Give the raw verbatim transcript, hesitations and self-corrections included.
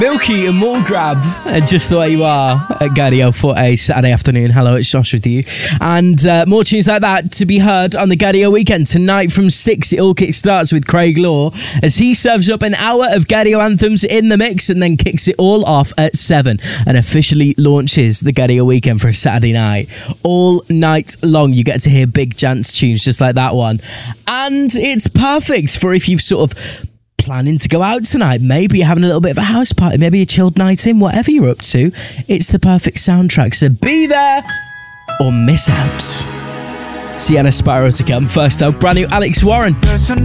Milky and Mulgrab, and just the way you are at Gadio for a Saturday afternoon. Hello, it's Josh with you. And uh, more tunes like that to be heard on the Gadio weekend. Tonight from six, it all kick-starts with Craig Law as he serves up an hour of Gadio anthems in the mix and then kicks it all off at seven and officially launches the Gadio weekend for a Saturday night. All night long, you get to hear big dance tunes just like that one. And it's perfect for if you've sort of planning to go out tonight. Maybe you're having a little bit of a house party, maybe a chilled night in, whatever you're up to. It's the perfect soundtrack, so be there or miss out. Sienna Sparrow to come. First up, brand new Alex Warren.